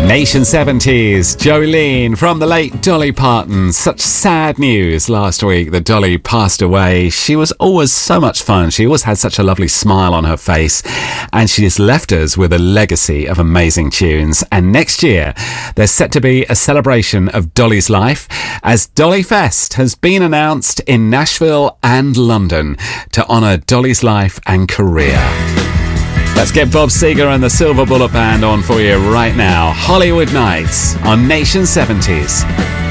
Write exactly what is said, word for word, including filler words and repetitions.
Nation seventies, Jolene from the late Dolly Parton. Such sad news last week that Dolly passed away. She was always so much fun. She always had such a lovely smile on her face. And she has left us with a legacy of amazing tunes. And next year, there's set to be a celebration of Dolly's life as Dolly Fest has been announced in Nashville and London to honour Dolly's life and career. Let's get Bob Seger and the Silver Bullet Band on for you right now. Hollywood Nights on Nation seventies.